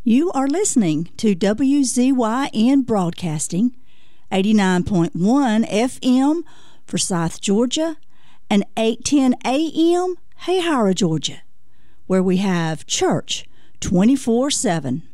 You are listening to WZYN Broadcasting, 89.1 FM, Forsyth, Georgia, and 810 AM, Hayhara, Georgia, where we have church 24/7.